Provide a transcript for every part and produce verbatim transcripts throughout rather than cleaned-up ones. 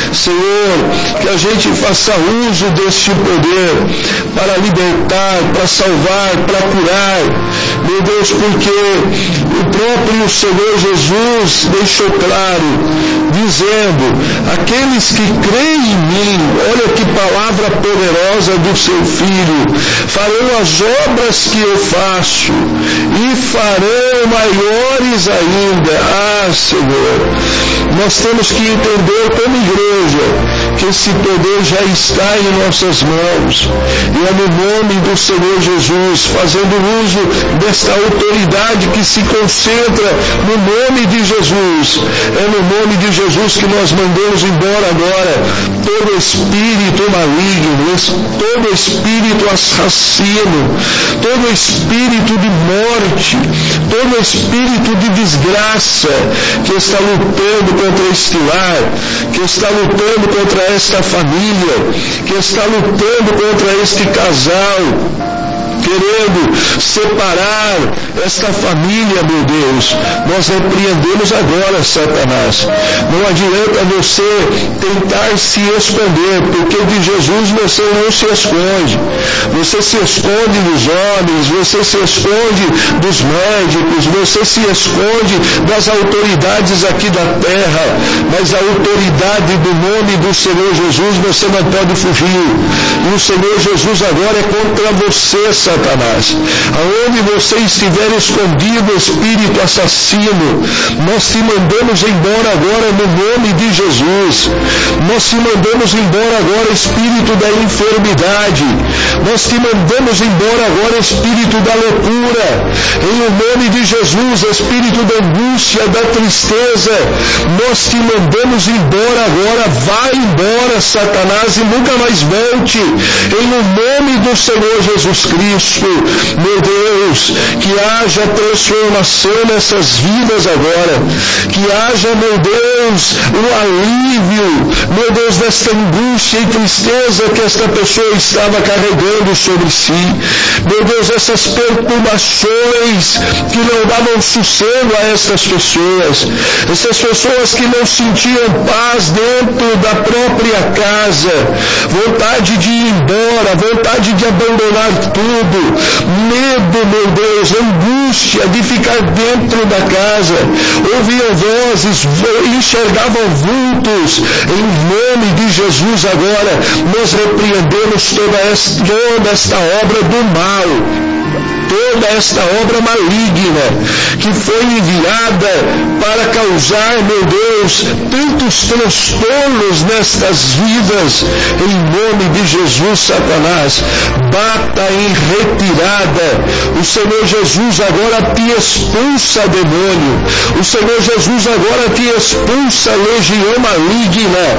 Senhor, que a gente faça uso deste poder para libertar, para salvar, para curar, meu Deus, porque o próprio Senhor Jesus deixou claro, dizendo, aqueles que creem em mim, olha que palavra poderosa do seu Filho, farão as obras que eu faço e farão maiores ainda. Ah, Senhor, nós temos que entender como igreja que esse poder já está em nossas mãos, e é no nome do Senhor Jesus, fazendo uso desta autoridade que se concentra no nome de Jesus, é no nome de Jesus que nós mandamos embora agora todo espírito maligno, todo espírito assassino, todo espírito de morte, todo espírito de desgraça que está lutando contra este lar, que está lutando contra esta família, que está lutando contra este casal, querendo separar esta família, meu Deus. Nós repreendemos agora, Satanás. Não adianta você tentar se esconder, porque de Jesus você não se esconde. Você se esconde dos homens, você se esconde dos médicos, você se esconde das autoridades aqui da terra, mas a autoridade do nome do Senhor Jesus você não pode fugir. E o Senhor Jesus agora é contra você, Satanás. Aonde você estiver escondido, espírito assassino, nós te mandamos embora agora no nome de Jesus. Nós te mandamos embora agora, espírito da enfermidade. Nós te mandamos embora agora, espírito da loucura. Em o nome de Jesus, espírito da angústia, da tristeza, nós te mandamos embora agora. Vai embora, Satanás, e nunca mais volte. Em o nome do Senhor Jesus Cristo, meu Deus, que haja transformação nessas vidas agora, que haja, meu Deus, um alívio, meu Deus, desta angústia e tristeza que esta pessoa estava carregando sobre si, meu Deus, essas perturbações que não davam sossego a essas pessoas, essas pessoas que não sentiam paz dentro da própria casa, vontade de ir embora, vontade de abandonar tudo, medo, meu Deus, angústia de ficar dentro da casa, ouviam vozes, enxergavam vultos. Em nome de Jesus agora nós repreendemos toda esta, toda esta obra do mal, toda esta obra maligna que foi enviada para causar, meu Deus, tantos transtornos nestas vidas. Em nome de Jesus, Satanás, bata em retirada. O Senhor Jesus agora te expulsa, demônio. O Senhor Jesus agora te expulsa, legião maligna.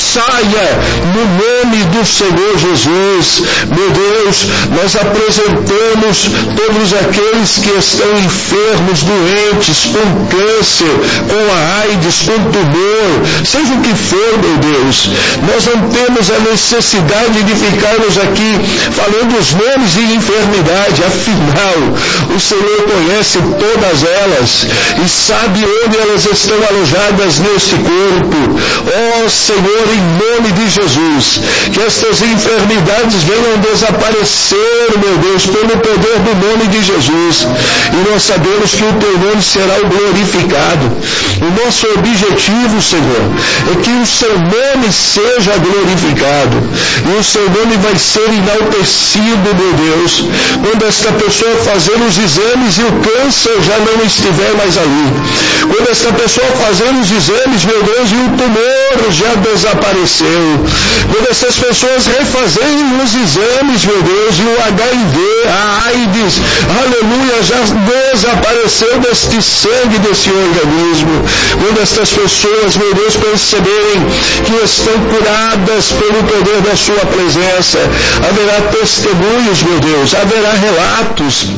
Saia no nome do Senhor Jesus. Meu Deus, nós apresentamos todos aqueles que estão enfermos, doentes, com câncer, com a AIDS, com tumor, seja o que for, meu Deus, nós não temos a necessidade de ficarmos aqui falando os nomes de enfermidade, afinal, o Senhor conhece todas elas e sabe onde elas estão alojadas neste corpo. Ó oh, Senhor, em nome de Jesus, que estas enfermidades venham desaparecer, meu Deus, pelo poder do nome de Jesus, e nós sabemos que o teu nome será o glorificado. O nosso objetivo, Senhor, é que o seu nome seja glorificado, e o seu nome vai ser enaltecido, meu Deus, quando esta pessoa fazer os exames e o câncer já não estiver mais ali, quando esta pessoa fazer os exames, meu Deus, e o tumor já desapareceu, quando essas pessoas refazerem os exames, meu Deus, e o H I V, a AIDS, aleluia, já desapareceu deste sangue, desse organismo. Quando estas pessoas, meu Deus, perceberem que estão curadas pelo poder da sua presença, haverá testemunhos, meu Deus, haverá relatos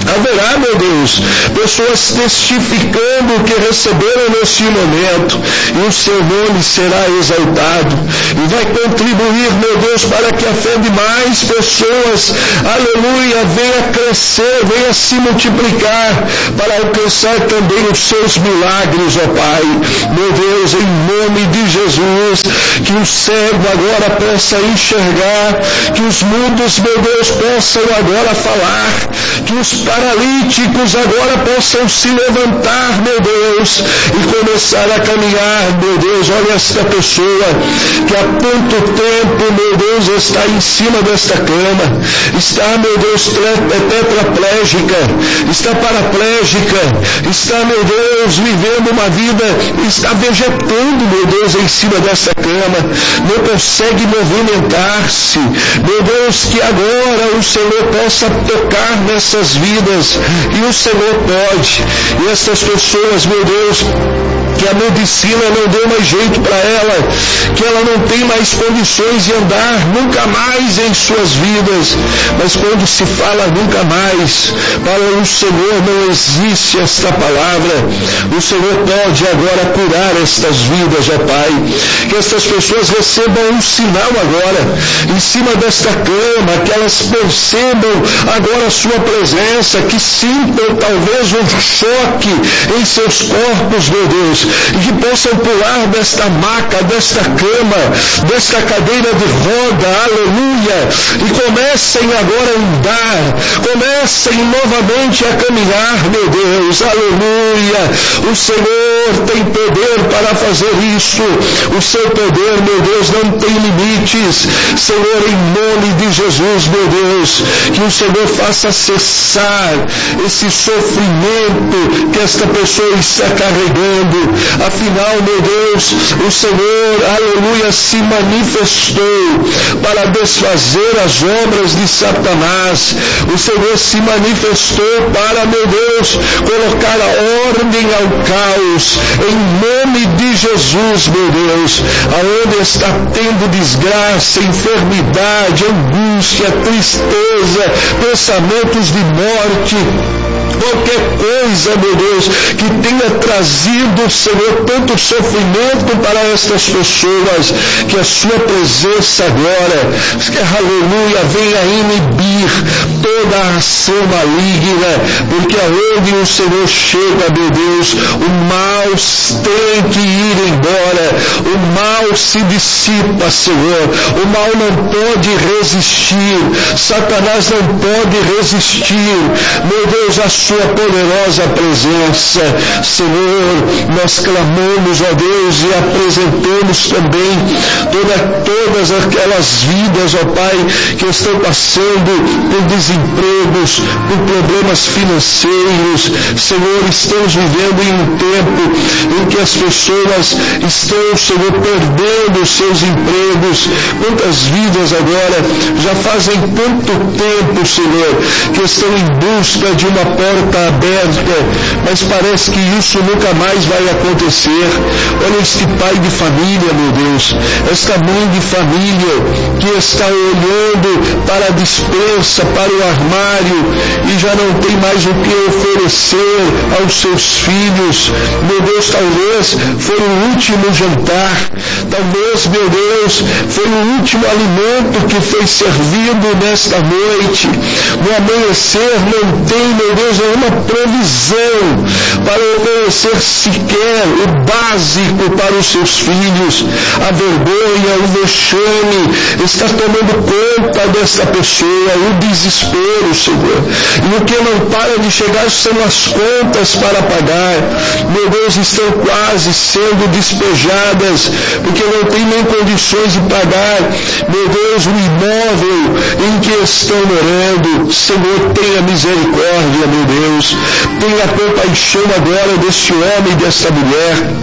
Haverá, meu Deus, pessoas testificando que receberam neste momento, e o seu nome será exaltado, e vai contribuir, meu Deus, para que a fé de mais pessoas, aleluia, venha crescer, venha se multiplicar, para alcançar também os seus milagres, ó Pai. Meu Deus, em nome de Jesus, que o cego agora possa enxergar, que os mudos, meu Deus, possam agora falar, que os paralíticos agora possam se levantar, meu Deus, e começar a caminhar, meu Deus. Olha esta pessoa que há tanto tempo, meu Deus, está em cima desta cama, está, meu Deus, tetraplégica, está paraplégica, está, meu Deus, vivendo uma vida, está vegetando, meu Deus, em cima desta cama, não consegue movimentar-se. Meu Deus, que agora o Senhor possa tocar nessas vidas, e o Senhor pode, e essas pessoas, meu Deus, que a medicina não deu mais jeito para ela, que ela não tem mais condições de andar nunca mais em suas vidas, mas quando se fala nunca mais, para o Senhor não existe esta palavra. O Senhor pode agora curar estas vidas, ó Pai, que estas pessoas recebam um sinal agora, em cima desta cama, que elas percebam agora a sua presença, que sintam talvez um choque em seus corpos, meu Deus, e que possam pular desta maca, desta cama, desta cadeira de roda, aleluia, e comecem agora a andar, comecem novamente a caminhar, meu Deus, aleluia. O Senhor tem poder para fazer isso, o seu poder, meu Deus, não tem limites. Senhor, em nome de Jesus, meu Deus, que o Senhor faça cessar esse sofrimento que esta pessoa está carregando. Afinal, meu Deus, o Senhor, aleluia, se manifestou para desfazer as obras de Satanás. O Senhor se manifestou para, meu Deus, colocar a ordem ao caos. Em nome de Jesus, meu Deus, aonde está tendo desgraça, enfermidade, angústia, tristeza, pensamentos de morte, qualquer coisa, meu Deus, que tenha trazido, Senhor, tanto sofrimento para estas pessoas, que a sua presença agora, que aleluia, venha inibir toda a ação maligna, porque aonde o Senhor chega, meu Deus, o mal tem que ir embora, o mal se dissipa, Senhor, o mal não pode resistir, Satanás não pode resistir, meu Deus, a sua poderosa presença. Senhor, nós clamamos, ó Deus, e apresentamos também toda, todas aquelas vidas, ó Pai, que estão passando por desempregos, por problemas financeiros. Senhor, estamos vivendo em um tempo em que as pessoas estão, Senhor, perdendo os seus empregos. Quantas vidas agora já fazem tanto tempo, Senhor, que estão em busca de uma porta aberta, mas parece que isso nunca mais vai acontecer. Olha este pai de família, meu Deus, esta mãe de família que está olhando para a despensa, para o armário, e já não tem mais o que oferecer aos seus filhos. Meu Deus, talvez foi o último jantar, talvez, meu Deus, foi o último alimento que foi servido nesta noite. No amanhecer não tem, meu Deus, nenhuma provisão para oferecer sequer o básico para os seus filhos. A vergonha, o vexame está tomando conta desta pessoa, o desespero, Senhor. E o que não para de chegar são as contas para pagar. Meu Deus, estão quase sendo despejadas, porque não tem nem condições de pagar, meu Deus, o imóvel em que estão morando. Senhor, tenha misericórdia, meu Deus, tenha compaixão agora deste homem e desta mulher.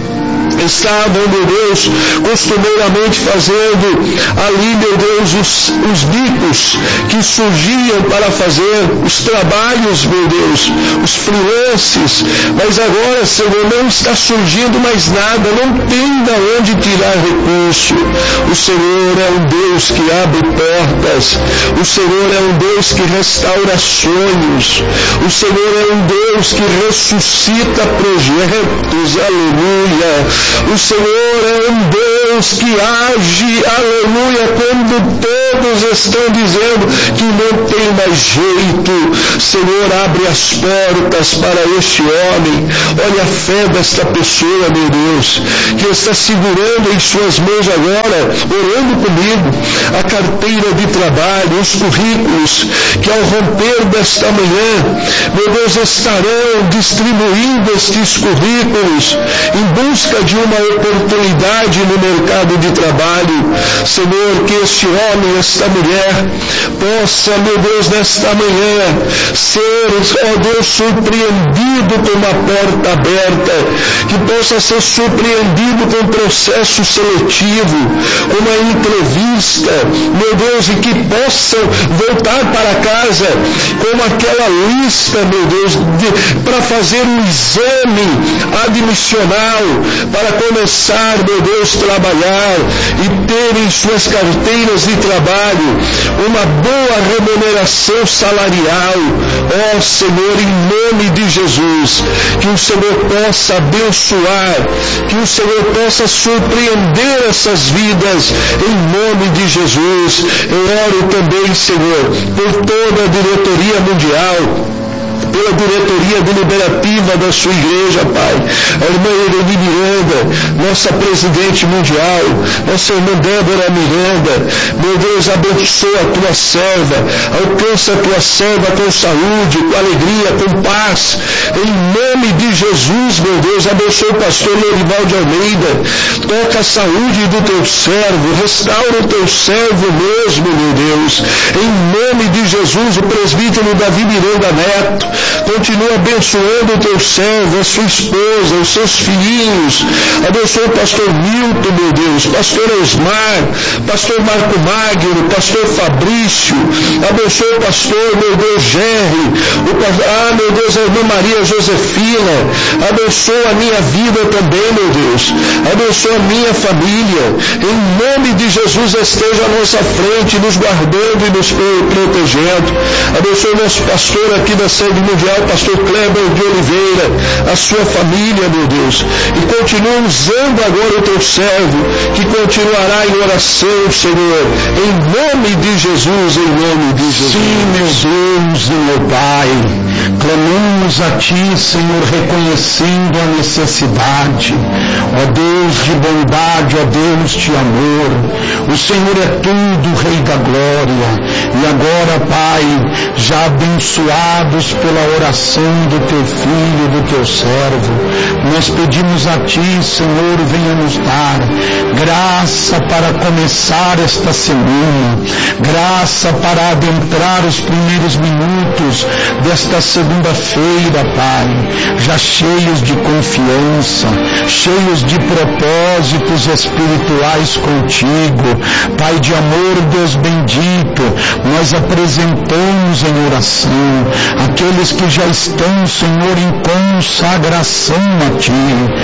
estavam, meu Deus, costumeiramente fazendo ali, meu Deus, os, os bicos que surgiam para fazer os trabalhos, meu Deus, os freelances, mas agora, Senhor, não está surgindo mais nada, não tem de onde tirar recurso. O Senhor é um Deus que abre portas, o Senhor é um Deus que restaura sonhos, o Senhor é um Deus que ressuscita projetos, aleluia. O Senhor é um Deus que age, aleluia, quando todos estão dizendo que não tem mais jeito. Senhor, abre as portas para este homem. Olha a fé desta pessoa, meu Deus, que está segurando em suas mãos agora, orando comigo, a carteira de trabalho, os currículos, que ao romper desta manhã, meu Deus, estarão distribuindo estes currículos em busca de uma oportunidade no mercado de trabalho. Senhor, que este homem, esta mulher, possa, meu Deus, nesta manhã, ser, ó Deus, surpreendido com uma porta aberta, que possa ser surpreendido com um processo seletivo, uma entrevista, meu Deus, e que possam voltar para casa com aquela lista, meu Deus, para fazer um exame admissional, para começar, meu Deus, trabalhar e ter em suas carteiras de trabalho uma boa remuneração salarial. Ó Senhor, em nome de Jesus, que o Senhor possa abençoar, que o Senhor possa surpreender essas vidas, em nome de Jesus. Eu oro também, Senhor, por toda a diretoria mundial, pela diretoria deliberativa da sua igreja, Pai. A irmã Irene Miranda, nossa presidente mundial, nossa irmã Débora Miranda, meu Deus, abençoa a tua serva, alcança a tua serva com saúde, com alegria, com paz, em nome de Jesus, meu Deus. Abençoa o pastor Lorival de Almeida, toca a saúde do teu servo, restaura o teu servo mesmo, meu Deus, em nome de Jesus. O presbítero Davi Miranda Neto, continua abençoando o teu servo, a sua esposa, os seus filhinhos. Abençoa o pastor Milton, meu Deus, pastor Osmar, pastor Marco Magno, pastor Fabrício. Abençoa o pastor, meu Deus, Jerry, o pastor, ah, meu Deus, a irmã Maria Josefina. Abençoa a minha vida também, meu Deus. Abençoa a minha família. Em nome de Jesus, esteja à nossa frente, nos guardando e nos protegendo. Abençoa o nosso pastor aqui da sede mundial, pastor Kleber de Oliveira, a sua família, meu Deus, e continua usando agora o teu servo, que continuará em oração, Senhor, em nome de Jesus, em nome de Jesus. Sim, meu Deus e meu Pai, clamamos a Ti, Senhor, reconhecendo a necessidade, ó Deus de bondade, ó Deus de amor. O Senhor é tudo, Rei da glória, e agora, Pai, já abençoados pela oração do Teu Filho, do Teu servo, nós pedimos a Ti, Senhor, venha nos dar graça para começar esta semana, graça para adentrar os primeiros minutos desta segunda-feira, Pai, já cheios de confiança, cheios de propósitos espirituais contigo. Pai de amor, Deus bendito, nós apresentamos em oração aqueles que já estão, Senhor, em consagração a Ti,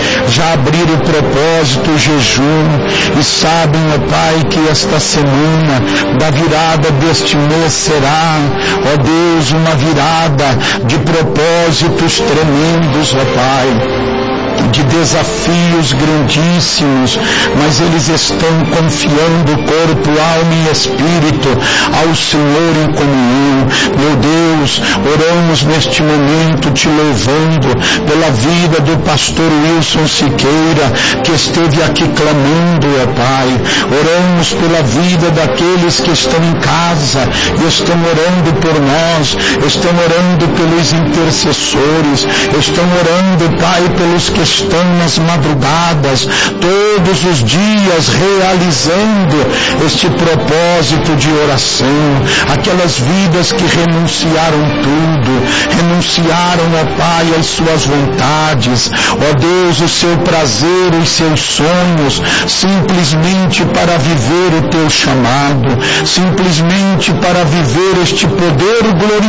já abriram o propósito, o jejum, e sabem, ó Pai, que esta semana da virada deste mês será, ó Deus, uma virada de propósitos tremendos, ó Pai, de desafios grandíssimos, mas eles estão confiando corpo, alma e espírito ao Senhor em comunhão. Meu Deus, oramos neste momento te louvando pela vida do pastor Wilson Siqueira, que esteve aqui clamando, ó Pai. Oramos pela vida daqueles que estão em casa e estão orando por nós, estão orando pelos intercessores, estão orando, Pai, pelos que estão nas madrugadas, todos os dias realizando este propósito de oração, aquelas vidas que renunciaram tudo, renunciaram, ó Pai, às suas vontades, ó Deus, o seu prazer, os seus sonhos, simplesmente para viver o teu chamado, simplesmente para viver este poder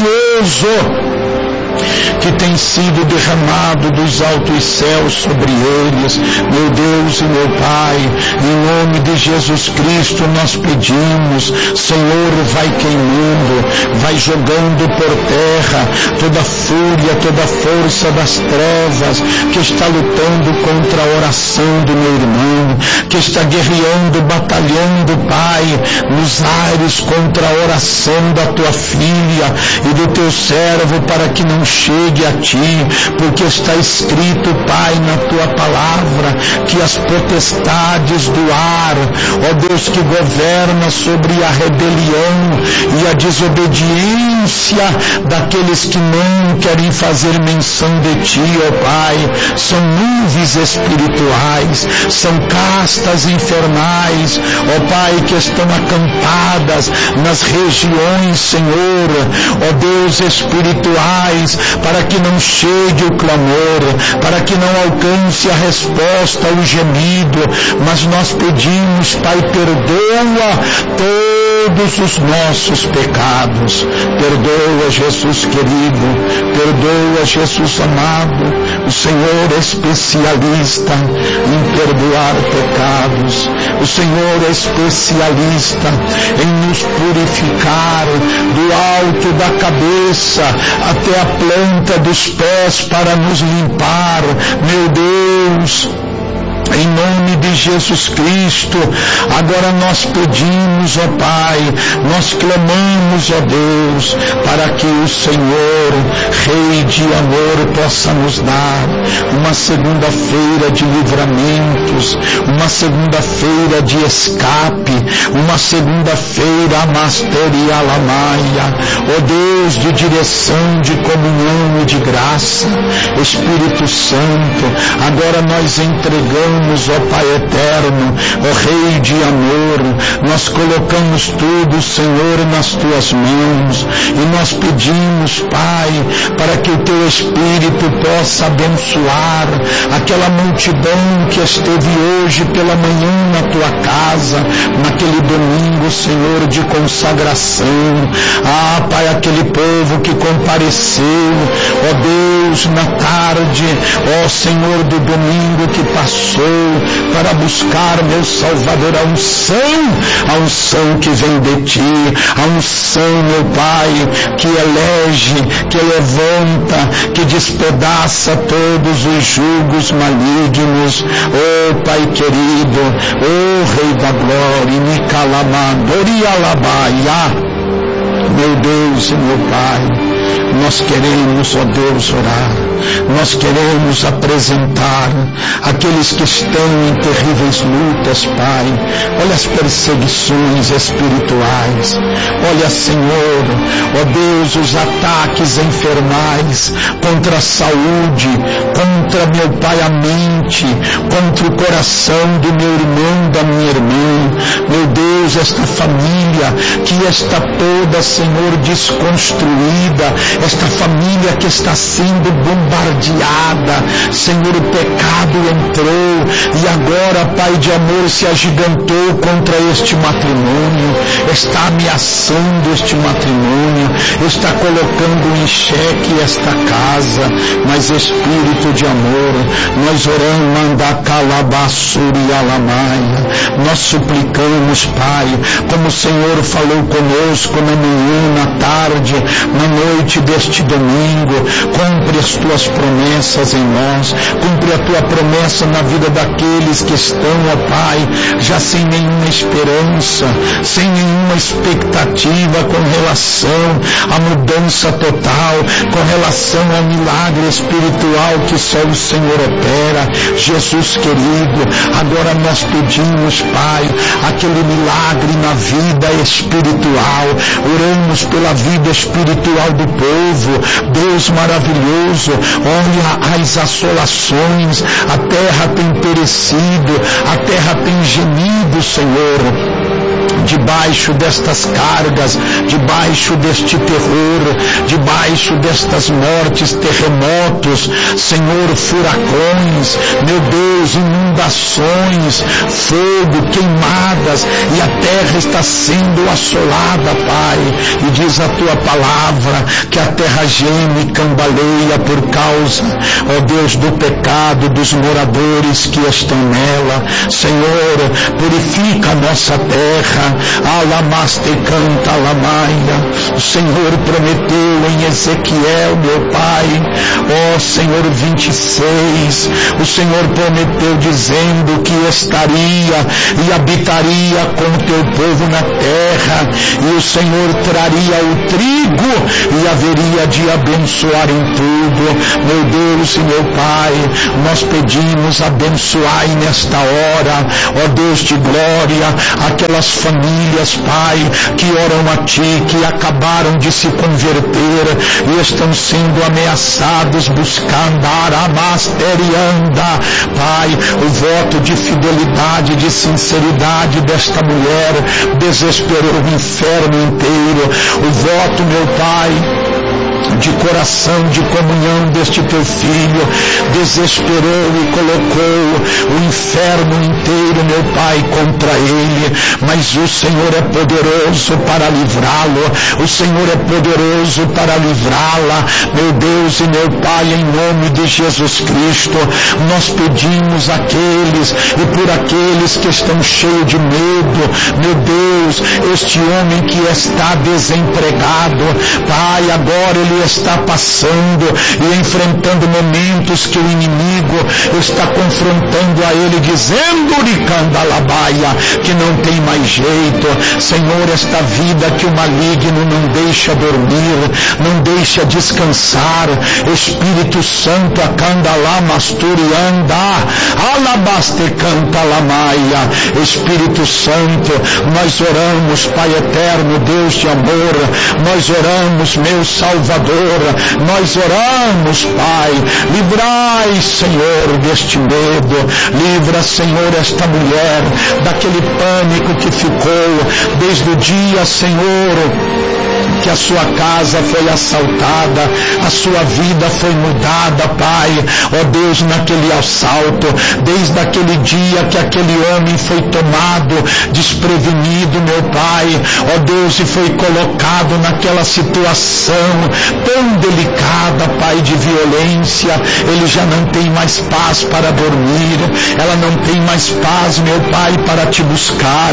glorioso que tem sido derramado dos altos céus sobre eles. Meu Deus e meu Pai, em nome de Jesus Cristo nós pedimos, Senhor, vai queimando, vai jogando por terra toda fúria, toda força das trevas que está lutando contra a oração do meu irmão, que está guerreando, batalhando, Pai, nos ares contra a oração da tua filha e do teu servo, para que não chegue a ti, porque está escrito, Pai, na tua palavra, que as potestades do ar, ó Deus, que governa sobre a rebelião e a desobediência daqueles que não querem fazer menção de ti, ó Pai, são nuvens espirituais, são castas infernais, ó Pai, que estão acampadas nas regiões, Senhor, ó Deus, espirituais, para que não chegue o clamor, para que não alcance a resposta ao gemido, mas nós pedimos, Pai, perdoa todos os nossos pecados, perdoa, Jesus querido, perdoa, Jesus amado, o Senhor é especialista em perdoar pecados, o Senhor é especialista em nos purificar do alto da cabeça até a planta dos pés para nos limpar, meu Deus. Em nome de Jesus Cristo, agora nós pedimos, ó Pai, nós clamamos, ó Deus, para que o Senhor, Rei de amor, possa nos dar uma segunda-feira de livramentos, uma segunda-feira de escape, uma segunda-feira Masterialamaia, ó Deus, de direção, de comunhão e de graça. Espírito Santo, agora nós entregamos, ó Pai eterno, ó Rei de amor, nós colocamos tudo, Senhor, nas tuas mãos, e nós pedimos, Pai, para que o teu Espírito possa abençoar aquela multidão que esteve hoje pela manhã na tua casa, naquele domingo, Senhor, de consagração. Ah, Pai, aquele povo que compareceu, ó Deus, na tarde, ó Senhor, do domingo que passou, para buscar, meu Salvador, a unção, a unção que vem de ti, a unção, meu Pai, que elege, que levanta, que despedaça todos os julgos malignos. Oh Pai querido, oh Rei da Glória, Nicalamadorialabaia, meu Deus e meu Pai, nós queremos, ó Deus, orar, nós queremos apresentar aqueles que estão em terríveis lutas, Pai. Olha as perseguições espirituais, olha, Senhor, ó Deus, os ataques infernais contra a saúde, contra, meu Pai, a mente, contra o coração do meu irmão, da minha irmã. Meu Deus, esta família que está toda, Senhor, desconstruída, esta família que está sendo bombardeada, Senhor, o pecado entrou e agora, Pai de amor, se agigantou contra este matrimônio, está ameaçando este matrimônio, está colocando em xeque esta casa. Mas Espírito de amor, nós oramos, manda calabassuri alamaia, nós suplicamos, Pai, como o Senhor falou conosco na manhã, na tarde, na noite deste domingo, cumpre as tuas promessas em nós, cumpre a tua promessa na vida daqueles que estão, ó Pai, já sem nenhuma esperança, sem nenhuma expectativa com relação à mudança total, com relação ao milagre espiritual que só o Senhor opera. Jesus querido, agora nós pedimos, Pai, aquele milagre milagre na vida espiritual. Oramos pela vida espiritual do povo. Deus maravilhoso, olha as assolações, a terra tem perecido, a terra tem gemido, Senhor, debaixo destas cargas, debaixo deste terror, debaixo destas mortes, terremotos, Senhor, furacões, meu Deus, inundações, fogo, queimadas, e a terra está sendo assolada, Pai, e diz a tua palavra que a terra geme e cambaleia por causa, ó Deus, do pecado dos moradores que estão nela. Senhor, purifica a nossa terra. Alamaste canta alamaia. O Senhor prometeu em Ezequiel, meu Pai, ó Senhor, vinte e seis, o Senhor prometeu dizendo que estaria e habitaria com o teu povo na terra, e o Senhor traria o trigo e haveria de abençoar em tudo. Meu Deus e meu Pai, nós pedimos, abençoai nesta hora, ó Deus de glória, aquelas famílias, Pai, que oram a Ti, que acabaram de se converter e estão sendo ameaçados, buscando amasterianda, Pai, o voto de fidelidade, de sinceridade desta mulher desesperou o inferno inteiro. O voto, meu Pai, de coração, de comunhão deste teu filho, desesperou e colocou o inferno inteiro, meu Pai, contra ele, mas o Senhor é poderoso para livrá-lo, o Senhor é poderoso para livrá-la, meu Deus e meu Pai, em nome de Jesus Cristo, nós pedimos àqueles e por aqueles que estão cheios de medo, meu Deus, este homem que está desempregado, Pai, agora ele está passando e enfrentando momentos que o inimigo está confrontando a ele, dizendo que não tem mais jeito. Senhor, esta vida que o maligno não deixa dormir, não deixa descansar, Espírito Santo, acandalá masturianda, alabaste canta lamaia. Espírito Santo, nós oramos, Pai eterno, Deus de amor, nós oramos, meu Salvador, nós oramos, Pai, livrai, Senhor, deste medo, livra, Senhor, esta mulher daquele pânico que ficou desde o dia, Senhor, que a sua casa foi assaltada, a sua vida foi mudada, Pai, ó Deus, naquele assalto, desde aquele dia que aquele homem foi tomado desprevenido, meu Pai, ó Deus, e foi colocado naquela situação tão delicada, Pai, de violência, ele já não tem mais paz para dormir, ela não tem mais paz, meu Pai, para te buscar.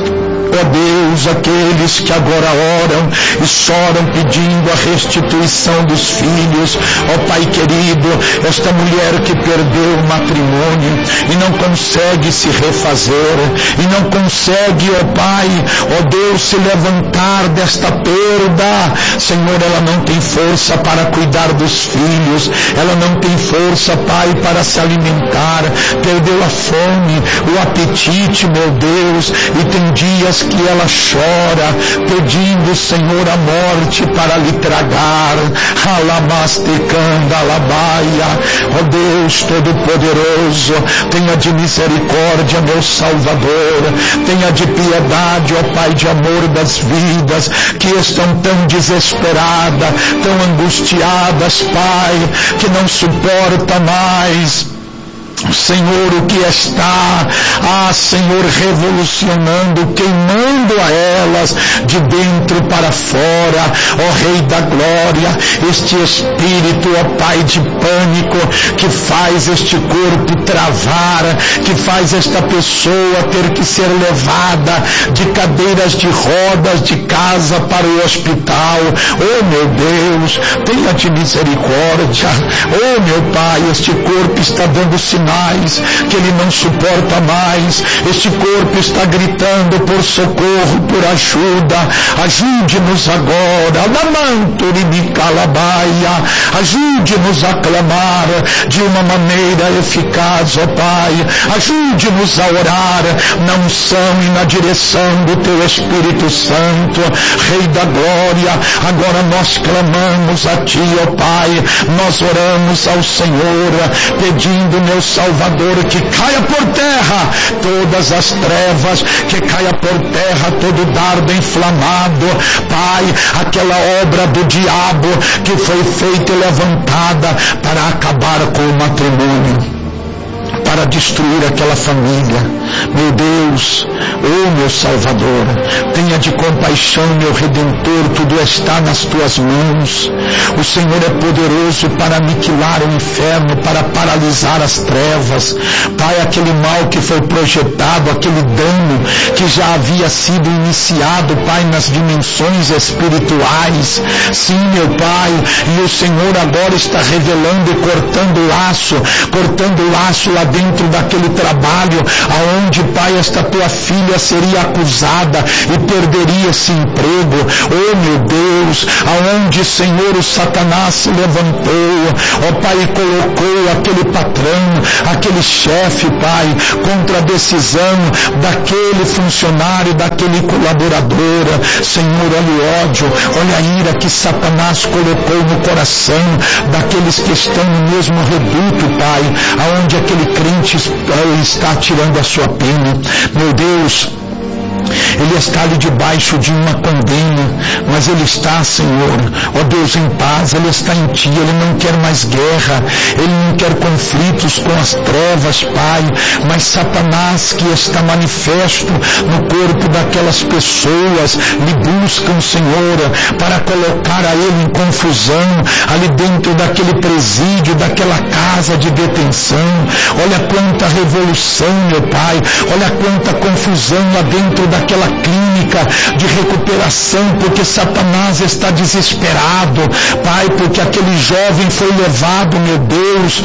Ó Deus, aqueles que agora oram e choram pedindo a restituição dos filhos, ó Pai querido, esta mulher que perdeu o matrimônio e não consegue se refazer, e não consegue, ó Pai, ó Deus, se levantar desta perda, Senhor, ela não tem força para cuidar dos filhos, ela não tem força, Pai, para se alimentar, perdeu a fome, o apetite, meu Deus, e tem dias que ela chora, pedindo, Senhor, a morte para lhe tragar. Alamastecanda alabaia. Ó Deus Todo-Poderoso, tenha de misericórdia, meu Salvador, tenha de piedade, ó Pai de amor das vidas que estão tão desesperadas, tão angustiadas, Pai, que não suporta mais, Senhor, o que está, ah, Senhor, revolucionando, queimando a elas de dentro para fora, ó Rei da Glória, este espírito, ó Pai de pânico, que faz este corpo travar, que faz esta pessoa ter que ser levada de cadeiras de rodas de casa para o hospital. Oh meu Deus, tenha de misericórdia. Oh meu Pai, este corpo está dando sinal mais, que ele não suporta mais. Este corpo está gritando por socorro, por ajuda. Ajude-nos agora. Ajude-nos a clamar de uma maneira eficaz, ó Pai. Ajude-nos a orar na unção e na direção do Teu Espírito Santo, Rei da Glória. Agora nós clamamos a Ti, ó Pai. Nós oramos ao Senhor, pedindo, meu Salvador, que caia por terra todas as trevas, que caia por terra todo dardo inflamado, Pai, aquela obra do diabo que foi feita e levantada para acabar com o matrimônio, para destruir aquela família. Meu Deus, oh meu Salvador, tenha de compaixão, meu Redentor, tudo está nas Tuas mãos. O Senhor é poderoso para aniquilar o inferno, para paralisar as trevas. Pai, aquele mal que foi projetado, aquele dano que já havia sido iniciado, Pai, nas dimensões espirituais. Sim, meu Pai, e o Senhor agora está revelando e cortando o laço, cortando o laço lá dentro daquele trabalho, aonde, Pai, esta Tua filha seria acusada e perderia esse emprego. Oh meu Deus, aonde, Senhor, o Satanás se levantou, ó Pai, e colocou aquele patrão, aquele chefe, Pai, contra a decisão daquele funcionário, daquele colaborador. Senhor, olha o ódio, olha a ira que Satanás colocou no coração daqueles que estão no mesmo reduto, Pai, aonde aquele crente está tirando a sua pena. Meu Deus, ele está ali debaixo de uma condena, mas ele está, Senhor, ó Deus, em paz. Ele está em Ti, ele não quer mais guerra, ele não quer conflitos com as trevas, Pai. Mas Satanás, que está manifesto no corpo daquelas pessoas, lhe buscam, Senhor, para colocar a ele em confusão ali dentro daquele presídio, daquela casa de detenção. Olha quanta revolução, meu Pai, olha quanta confusão lá dentro daquela clínica de recuperação, porque Satanás está desesperado, Pai, porque aquele jovem foi levado, meu Deus,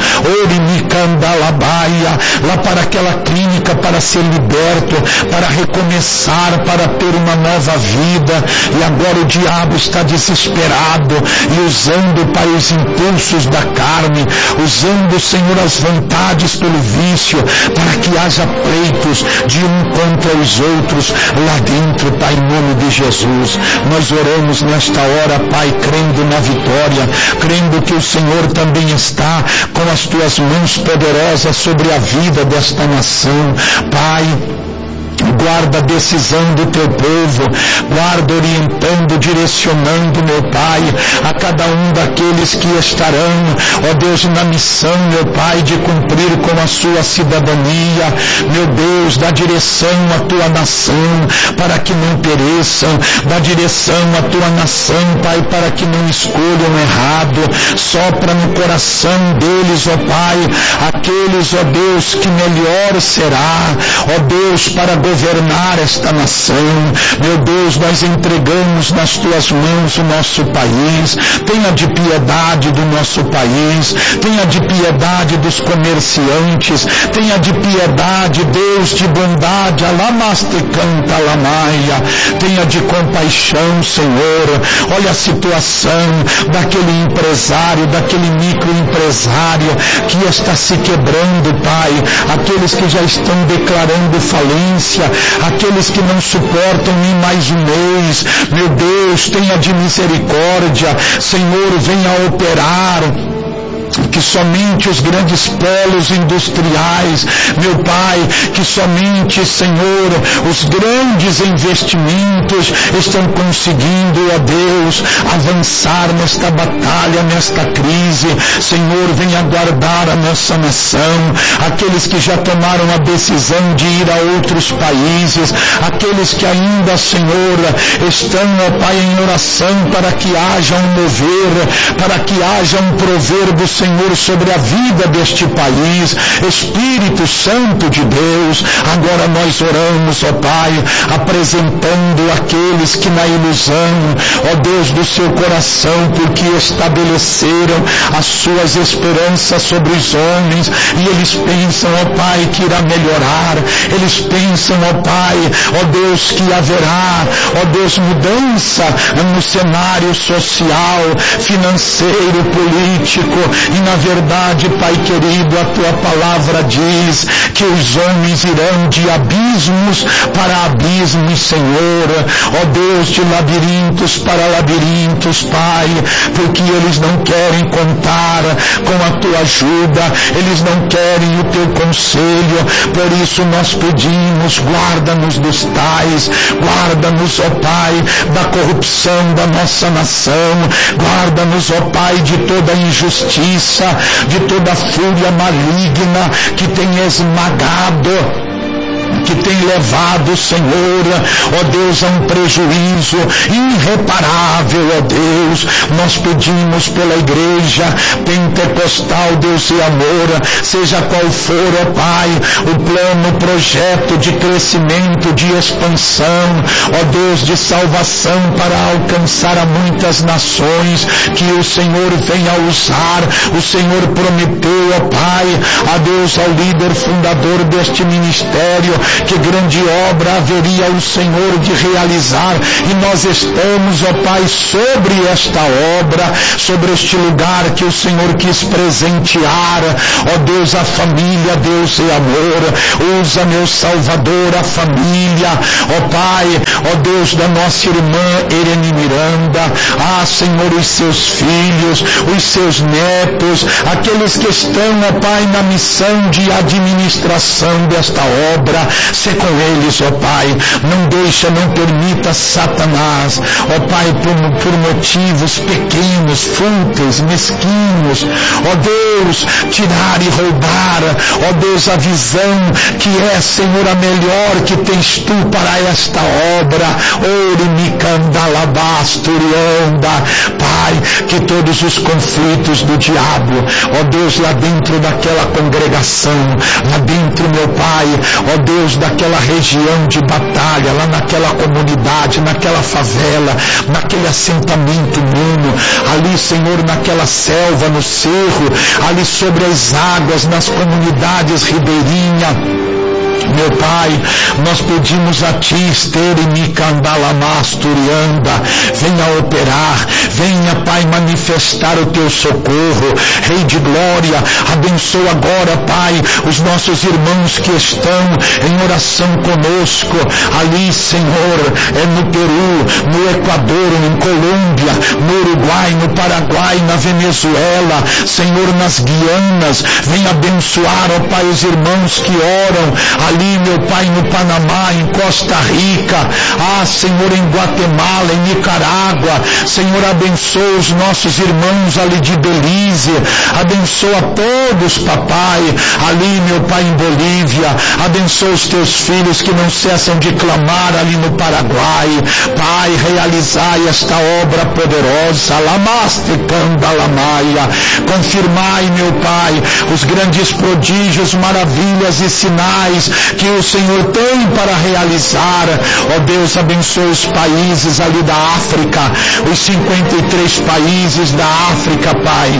lá para aquela clínica para ser liberto, para recomeçar, para ter uma nova vida. E agora o diabo está desesperado e usando, Pai, os impulsos da carne, usando, Senhor, as vontades pelo vício, para que haja pleitos de um contra os outros lá dentro, Pai, em nome de Jesus. Nós oramos nesta hora, Pai, crendo na vitória, crendo que o Senhor também está com as Tuas mãos poderosas sobre a vida desta nação, Pai. Guarda a decisão do Teu povo, guarda orientando, direcionando, meu Pai, a cada um daqueles que estarão, ó Deus, na missão, meu Pai, de cumprir com a sua cidadania. Meu Deus, dá direção à Tua nação, para que não pereçam, dá direção à Tua nação, Pai, para que não escolham errado. Sopra no coração deles, ó Pai, aqueles, ó Deus, que melhor será, ó Deus, para governar esta nação. Meu Deus, nós entregamos nas Tuas mãos o nosso país. Tenha de piedade do nosso país, tenha de piedade dos comerciantes, tenha de piedade, Deus, de bondade, alamaste canta alamaia, tenha de compaixão, Senhor. Olha a situação daquele empresário, daquele microempresário que está se quebrando, Pai, aqueles que já estão declarando falência, aqueles que não suportam nem mais um mês. Meu Deus, tenha de misericórdia, Senhor, venha operar, que somente os grandes polos industriais, meu Pai, que somente, Senhor, os grandes investimentos estão conseguindo, ó Deus, avançar nesta batalha, nesta crise. Senhor, venha guardar a nossa nação, aqueles que já tomaram a decisão de ir a outros países, aqueles que ainda, Senhor, estão, ó Pai, em oração para que haja um mover, para que haja um prover do Senhor Senhor, sobre a vida deste país. Espírito Santo de Deus, agora nós oramos, ó Pai, apresentando aqueles que na ilusão, ó Deus, do seu coração, porque estabeleceram as suas esperanças sobre os homens, e eles pensam, ó Pai, que irá melhorar, eles pensam, ó Pai, ó Deus, que haverá, ó Deus, mudança no cenário social, financeiro, político, e na verdade, Pai querido, a tua palavra diz que os homens irão de abismos para abismos, Senhor, ó Deus, de labirintos para labirintos, Pai, porque eles não querem contar com a tua ajuda, eles não querem o teu conselho. Por isso nós pedimos, guarda-nos dos tais, guarda-nos, ó Pai, da corrupção da nossa nação, guarda-nos, ó Pai, de toda injustiça, de toda fúria maligna que tem esmagado, que tem levado, Senhor, ó Deus, a um prejuízo irreparável, ó Deus. Nós pedimos pela igreja pentecostal, Deus e amor, seja qual for, ó Pai, o plano, o projeto de crescimento, de expansão, ó Deus, de salvação para alcançar a muitas nações, que o Senhor venha usar. O Senhor prometeu, ó Pai, a Deus, ao líder fundador deste ministério, que grande obra haveria o Senhor de realizar, e nós estamos, ó Pai, sobre esta obra, sobre este lugar que o Senhor quis presentear, ó Deus, a família, Deus e amor. Usa, meu Salvador, a família, ó Pai, ó Deus, da nossa irmã Irene Miranda, ah, Senhor, os seus filhos, os seus netos, aqueles que estão, ó Pai, na missão de administração desta obra. Se com eles, ó Pai, não deixa, não permita Satanás, ó Pai, por, por motivos pequenos, fúteis, mesquinhos, ó Deus, tirar e roubar, ó Deus, a visão que é, Senhor, a melhor que tens tu para esta obra. Orimicandalabasturianda, Pai, que todos os conflitos do diabo, ó Deus, lá dentro daquela congregação, lá dentro, meu Pai, ó Deus, daquela região de batalha, lá naquela comunidade, naquela favela, naquele assentamento humano, ali, Senhor, naquela selva, no cerro, ali sobre as águas, nas comunidades ribeirinhas. Meu Pai, nós pedimos a Ti, Esteremicandalamastorianda, venha operar, venha, Pai, manifestar o Teu socorro. Rei de glória, abençoa agora, Pai, os nossos irmãos que estão em oração conosco, ali, Senhor, é no Peru, no Equador, em Colômbia, no Uruguai, no Paraguai, na Venezuela, Senhor, nas Guianas. Venha abençoar, ó Pai, os irmãos que oram ali, meu Pai, no Panamá, em Costa Rica, ah, Senhor, em Guatemala, em Nicarágua. Senhor, abençoa os nossos irmãos ali de Belize, abençoa todos, papai, ali, meu Pai, em Bolívia, abençoa os teus filhos que não cessam de clamar ali no Paraguai. Pai, realizai esta obra poderosa, Lamasticandalamaia, confirmai, meu Pai, os grandes prodígios, maravilhas e sinais que o Senhor tem para realizar. Ó Deus, abençoa os países ali da África, os cinquenta e três países da África, Pai.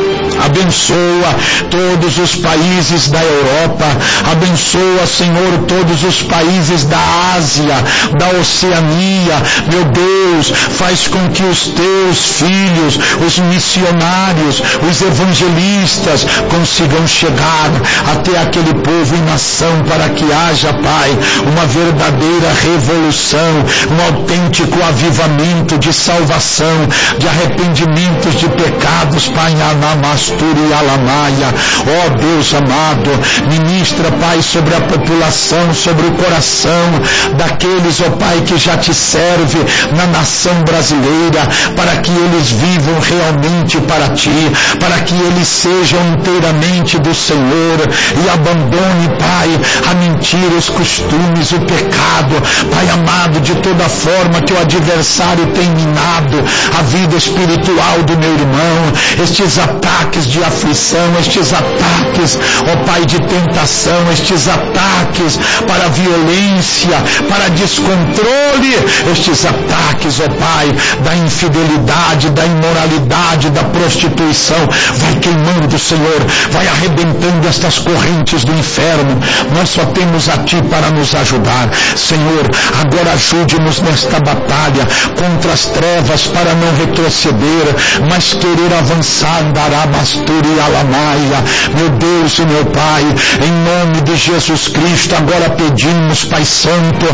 Abençoa todos os países da Europa, abençoa, Senhor, todos os países da Ásia, da Oceania. Meu Deus, faz com que os teus filhos, os missionários, os evangelistas consigam chegar até aquele povo e nação, para que haja, Pai, uma verdadeira revolução, um autêntico avivamento de salvação, de arrependimentos de pecados, Pai, Anamasturi Alamaia. Ó Deus amado, ministra, Pai, sobre a população, sobre o coração daqueles, ó Pai, que já te serve na nação brasileira, para que eles vivam realmente para ti, para que eles sejam inteiramente do Senhor e abandone, Pai, a mentira, os costumes, o pecado, Pai amado, de toda forma que o adversário tem minado a vida espiritual do meu irmão, estes ataques ataques de aflição, estes ataques, ó Pai, de tentação, estes ataques para violência, para descontrole, estes ataques, ó Pai, da infidelidade, da imoralidade, da prostituição, vai queimando, Senhor, vai arrebentando estas correntes do inferno. Nós só temos a Ti para nos ajudar, Senhor. Agora ajude-nos nesta batalha contra as trevas, para não retroceder, mas querer avançar. Darabasturi alamaia, meu Deus e meu Pai, em nome de Jesus Cristo, agora pedimos, Pai Santo,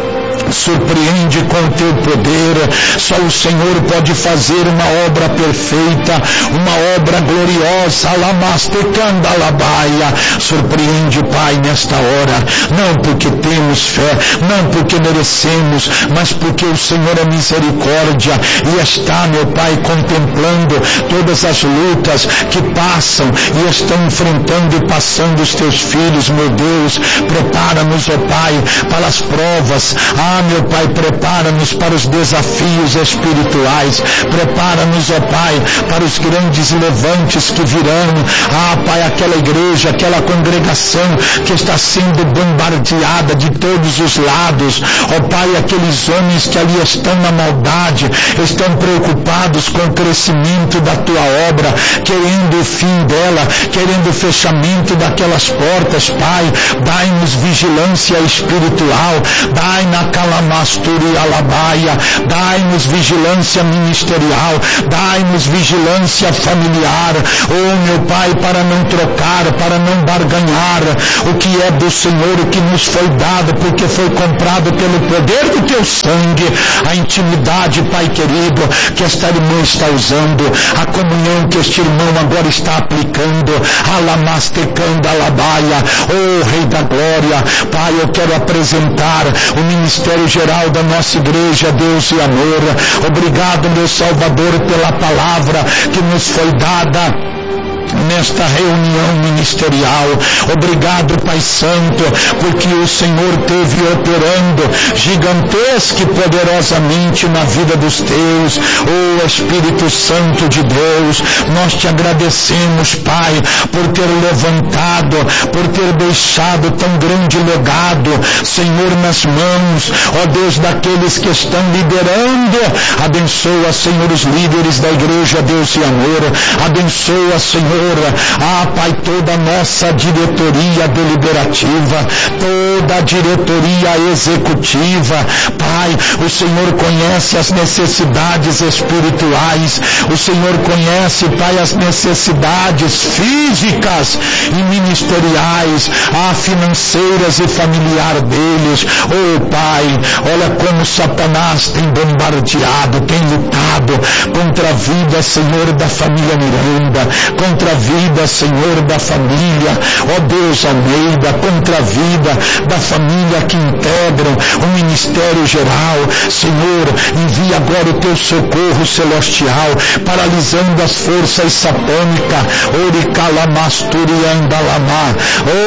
surpreende com o teu poder. Só o Senhor pode fazer uma obra perfeita, uma obra gloriosa. Alamastecanda alabaia. Surpreende, Pai, nesta hora, não porque temos fé, não porque merecemos, mas porque o Senhor é misericórdia e está, meu Pai, contemplando todas as lutas que passam e estão enfrentando e passando os teus filhos. Meu Deus, prepara-nos, ó Pai, para as provas. Ah, meu Pai, prepara-nos para os desafios espirituais, prepara-nos, ó Pai, para os grandes levantes que virão. Ah, Pai, aquela igreja, aquela congregação que está sendo bombardeada de todos os lados, ó Pai, aqueles homens que ali estão na maldade, estão preocupados com o crescimento da Tua obra, querendo o fim dela, querendo o fechamento daquelas portas. Pai, dai-nos vigilância espiritual, dai na calamasturi alabaia, dai-nos vigilância ministerial, dai-nos vigilância familiar. Oh, meu Pai, para não trocar, para não barganhar o que é do Senhor, o que nos foi dado, porque foi comprado pelo poder do Teu sangue, a intimidade, Pai querido, que esta irmã está usando, a comunhão que este irmão agora está aplicando, alamastecando alabaia. Oh, Rei da Glória, Pai, eu quero apresentar o ministério geral da nossa igreja, Deus e amor. Obrigado, meu Salvador, pela palavra que nos foi dada nesta reunião ministerial. Obrigado, Pai Santo, porque o Senhor teve operando gigantesca e poderosamente na vida dos teus. Oh, Espírito Santo de Deus, nós te agradecemos, Pai, por ter levantado, por ter deixado tão grande legado, Senhor, nas mãos, ó Deus, daqueles que estão liderando. Abençoa, Senhor, os líderes da igreja, Deus e amor. Abençoa, Senhor, ah, Pai, toda a nossa diretoria deliberativa, toda a diretoria executiva. Pai, o Senhor conhece as necessidades espirituais, o Senhor conhece, Pai, as necessidades físicas e ministeriais, ah, financeiras e familiar deles. Oh, Pai, olha como Satanás tem bombardeado, tem lutado contra a vida, Senhor, da família Miranda, contra a vida, Senhor, da família, ó Deus Almeida, contra a vida da família que integram o ministério geral. Senhor, envia agora o teu socorro celestial, paralisando as forças satânicas. Oricalamasturiyandalama,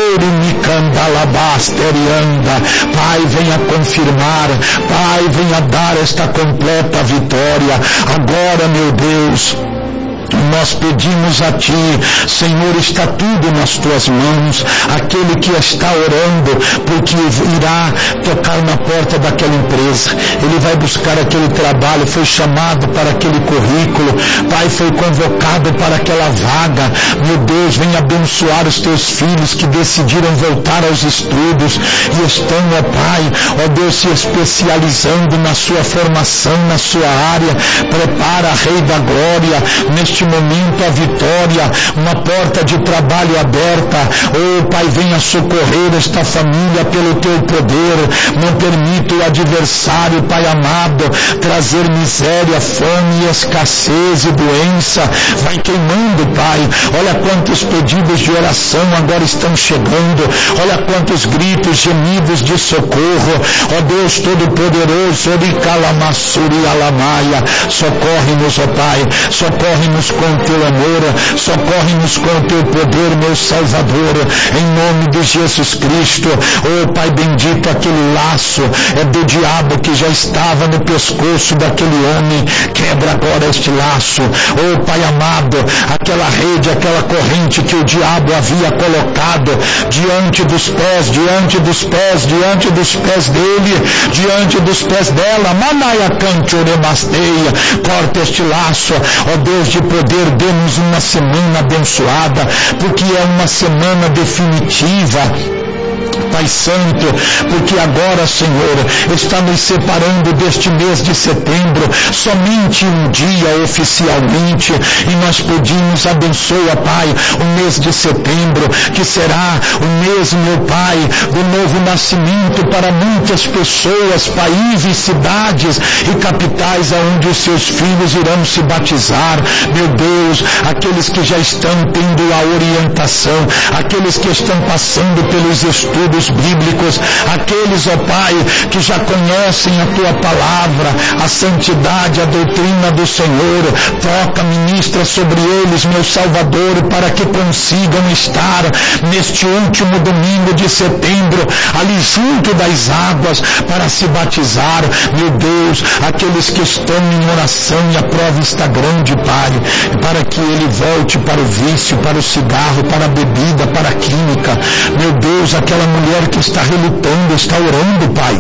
orimicandalabasterianda. Pai, venha confirmar, Pai, venha dar esta completa vitória. Agora, meu Deus, nós pedimos a Ti, Senhor, está tudo nas Tuas mãos. Aquele que está orando porque irá tocar na porta daquela empresa, ele vai buscar aquele trabalho, foi chamado para aquele currículo, Pai, foi convocado para aquela vaga. Meu Deus, vem abençoar os Teus filhos que decidiram voltar aos estudos e estão, ó Pai, ó Deus, se especializando na sua formação, na sua área. Prepara, Rei da Glória, neste momento a vitória, uma porta de trabalho aberta. Oh, Pai, venha socorrer esta família pelo Teu poder. Não permita o adversário, Pai amado, trazer miséria, fome, escassez e doença. Vai queimando, Pai. Olha quantos pedidos de oração agora estão chegando. Olha quantos gritos, gemidos de socorro. Ó Deus Todo-Poderoso, Oricalamassuri alamaia. Socorre-nos, ó Pai. Socorre-nos socorre-nos com o teu amor, socorre-nos com o teu poder, meu Salvador, em nome de Jesus Cristo. Oh Pai bendito, aquele laço é do diabo que já estava no pescoço daquele homem, quebra agora este laço. Oh Pai amado, aquela rede, aquela corrente que o diabo havia colocado diante dos pés, diante dos pés, diante dos pés dele, diante dos pés dela, Manaia Cantoremasteia, corta este laço, ó Deus de poder, dê-nos uma semana abençoada, porque é uma semana definitiva, Pai Santo, porque agora, Senhor, está nos separando deste mês de setembro, somente um dia oficialmente, e nós pedimos, abençoa, Pai, o mês de setembro, que será o mês, meu Pai, do novo nascimento para muitas pessoas, países, cidades e capitais aonde os seus filhos irão se batizar. Meu Deus, aqueles que já estão tendo a orientação, aqueles que estão passando pelos estudos bíblicos, aqueles, ó Pai, que já conhecem a Tua palavra, a santidade, a doutrina do Senhor, toca, ministra sobre eles, meu Salvador, para que consigam estar neste último domingo de setembro, ali junto das águas, para se batizar. Meu Deus, aqueles que estão em oração, e a prova está grande, Pai, para que ele volte para o vício, para o cigarro, para a bebida, para a química. Meu Deus, aquela mulher que está relutando, está orando, Pai.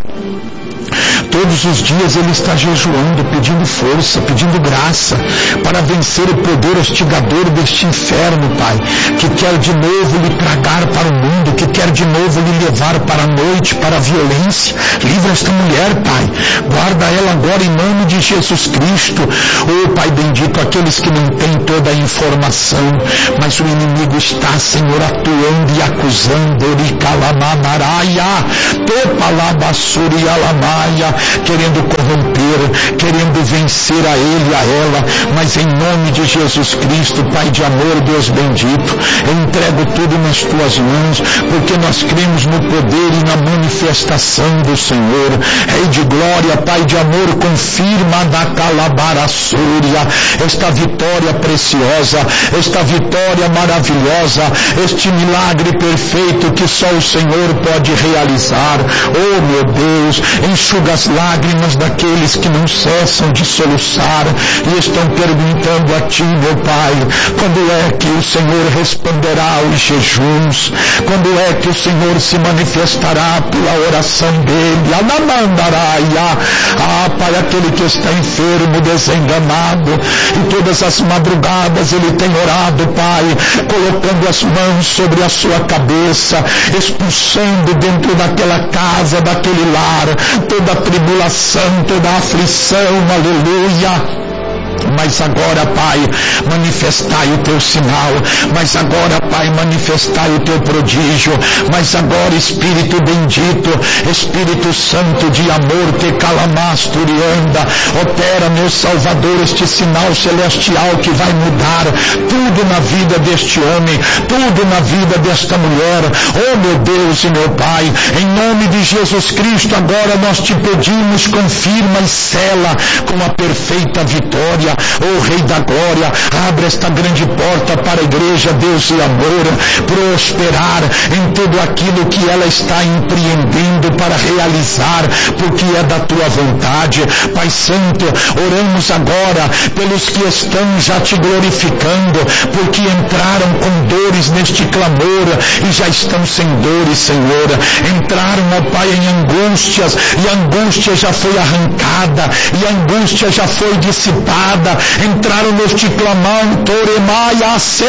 Todos os dias ele está jejuando, pedindo força, pedindo graça para vencer o poder hostigador deste inferno, Pai, que quer de novo lhe tragar para o mundo, que quer de novo lhe levar para a noite, para a violência. Livra esta mulher, Pai, guarda ela agora em nome de Jesus Cristo. Oh Pai bendito, aqueles que não têm toda a informação, mas o inimigo está, Senhor, atuando e acusando, querendo corromper, querendo vencer a ele, a ela, mas em nome de Jesus Cristo, Pai de amor, Deus bendito, eu entrego tudo nas Tuas mãos, porque nós cremos no poder e na manifestação do Senhor. Rei de glória, Pai de amor, confirma da calabaraçúria esta vitória preciosa, esta vitória maravilhosa, este milagre perfeito que só o Senhor pode realizar. Oh meu Deus, enxuga as lágrimas daqueles que não cessam de soluçar e estão perguntando a Ti, meu Pai, quando é que o Senhor responderá aos jejuns? Quando é que o Senhor se manifestará pela oração dele? Anamandaraia. Ah, Pai, aquele que está enfermo, desenganado, e todas as madrugadas ele tem orado, Pai, colocando as mãos sobre a sua cabeça, expulsando dentro daquela casa, daquele lar, toda a tribulação, toda a aflição, aleluia. Mas agora, Pai, manifestai o Teu sinal, mas agora, Pai, manifestai o Teu prodígio, mas agora, Espírito bendito, Espírito Santo de amor, te calamasturianda, opera, meu Salvador, este sinal celestial que vai mudar tudo na vida deste homem, tudo na vida desta mulher. Oh meu Deus e meu Pai, em nome de Jesus Cristo, agora nós te pedimos, confirma e sela com a perfeita vitória. Oh Rei da Glória, abre esta grande porta para a igreja, Deus e amor, prosperar em tudo aquilo que ela está empreendendo para realizar, porque é da Tua vontade. Pai Santo, oramos agora pelos que estão já Te glorificando, porque entraram com dores neste clamor e já estão sem dores, Senhor. Entraram, ó Pai, em angústias, e a angústia já foi arrancada, e a angústia já foi dissipada. Entraram neste clamão, Toremaia se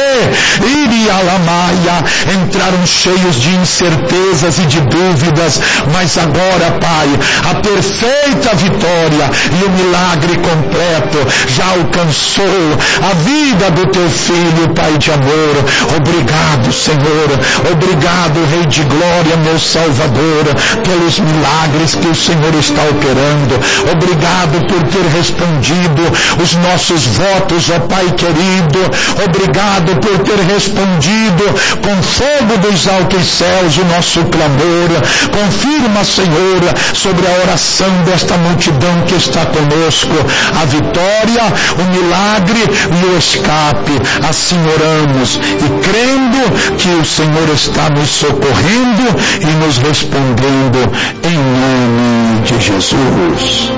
Irialamaia, entraram cheios de incertezas e de dúvidas, mas agora, Pai, a perfeita vitória e o milagre completo já alcançou a vida do Teu Filho, Pai de amor. Obrigado, Senhor, obrigado, Rei de glória, meu Salvador, pelos milagres que o Senhor está operando. Obrigado por ter respondido os nossos votos, ó Pai querido. Obrigado por ter respondido com fogo dos altos céus o nosso clamor. Confirma, Senhor, sobre a oração desta multidão que está conosco, a vitória, o milagre e o escape. Assim oramos e crendo que o Senhor está nos socorrendo e nos respondendo em nome de Jesus.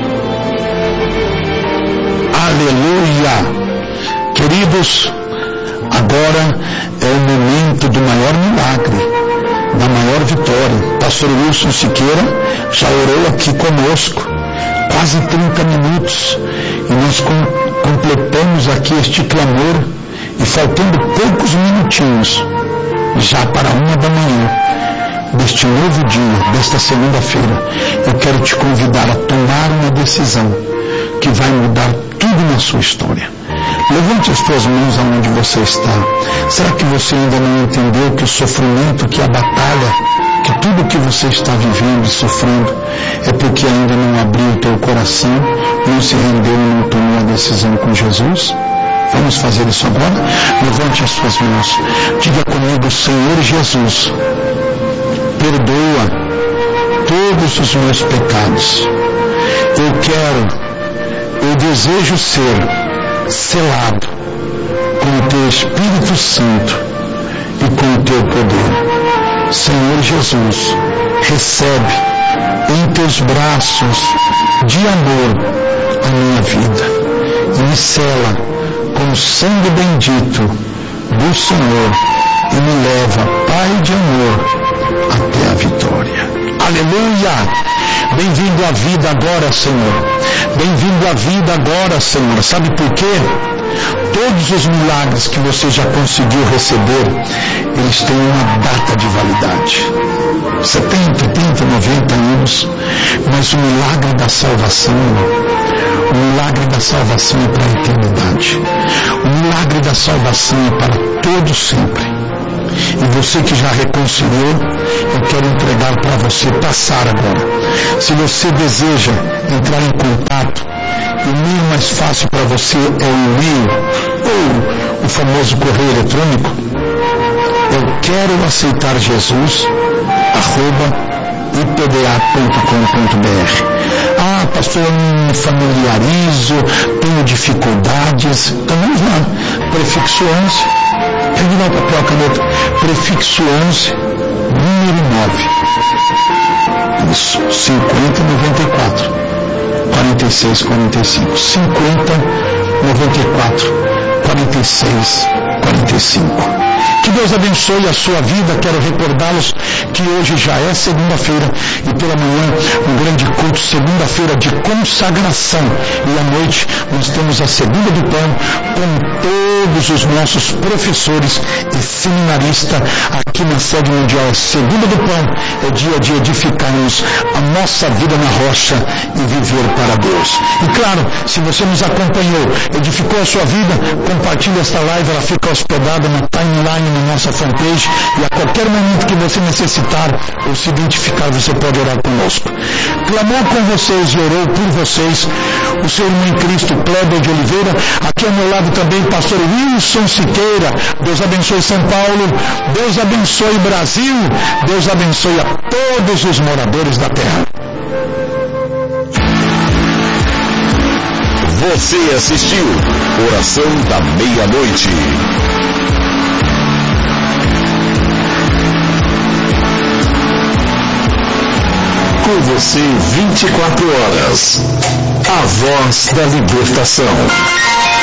Aleluia! Queridos, agora é o momento do maior milagre, da maior vitória. Pastor Wilson Siqueira já orou aqui conosco, quase trinta minutos, e nós com, completamos aqui este clamor, e faltando poucos minutinhos, já para uma da manhã, deste novo dia, desta segunda-feira, eu quero te convidar a tomar uma decisão que vai mudar tudo na sua história. Levante as tuas mãos aonde você está. Será que você ainda não entendeu que o sofrimento, que a batalha, que tudo que você está vivendo e sofrendo é porque ainda não abriu o teu coração, não se rendeu e não tomou a decisão com Jesus? Vamos fazer isso agora? Levante as suas mãos. Diga comigo: Senhor Jesus, perdoa todos os meus pecados. Eu quero, eu desejo ser selado com o teu Espírito Santo e com o teu poder. Senhor Jesus, recebe em teus braços de amor a minha vida e me sela com o sangue bendito do Senhor e me leva, Pai de amor, até a vitória. Aleluia! Bem-vindo à vida agora, Senhor. Bem-vindo à vida agora, Senhor. Sabe por quê? Todos os milagres que você já conseguiu receber, eles têm uma data de validade. setenta, oitenta, noventa anos. Mas o milagre da salvação, o milagre da salvação é para a eternidade. O milagre da salvação é para todo sempre. E você que já reconciliou, eu quero entregar para você, passar agora. Se você deseja entrar em contato, o meio mais fácil para você é o e-mail ou o famoso correio eletrônico. Eu quero aceitar Jesus, arroba i p d a ponto com ponto b r. Ah, pastor, eu não me familiarizo, tenho dificuldades. Então vamos lá, prefixo onze. Pegue lá o papel, a caneta. Prefixo onze, número nove. Isso, cinquenta, noventa e quatro, quarenta e seis, quarenta e cinco. cinquenta, noventa e quatro, quarenta e seis, quarenta e cinco. Que Deus abençoe a sua vida. Quero recordá-los que hoje já é segunda-feira e pela manhã um grande culto, segunda-feira de consagração, e à noite nós temos a segunda do pão com todos os nossos professores e seminaristas aqui na sede mundial. Segunda do pão é dia de edificarmos a nossa vida na rocha e viver para Deus. E claro, se você nos acompanhou, edificou a sua vida, compartilhe esta live, ela fica hospedada na timeline na nossa fanpage, e a qualquer momento que você necessitar ou se identificar, você pode orar conosco. Clamou com vocês e orou por vocês o seu irmão em Cristo, Cléber de Oliveira. Aqui ao meu lado também pastor Wilson Siqueira. Deus abençoe São Paulo, Deus abençoe Brasil, Deus abençoe a todos os moradores da terra. Você assistiu Oração da Meia-Noite. Com você vinte e quatro horas. A voz da libertação.